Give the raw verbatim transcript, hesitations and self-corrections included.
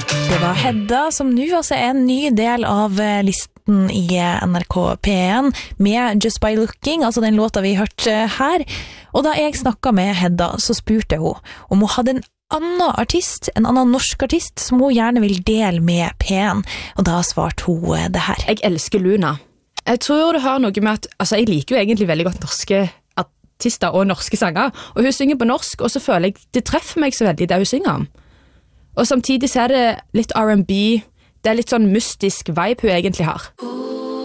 Det var Hedda, som nå altså er en ny del av listen i N R K P en med Just By Looking, altså den låta vi hørte her. Og da jeg snakket med Hedda, så spurte hun om hun hadde en annen artist, en annen norsk artist, som hun gjerne vil dele med P en. Og da svarte hun det her. Jeg elsker Luna. Jeg tror det har noe med at, altså jeg liker jo egentlig veldig godt norske artister og norske sanger, og hun synger på norsk, og så føler jeg det treffer meg så veldig det hun synger om. Og samtidig så er det litt R and B, det er litt sånn mystisk vibe hun egentlig har.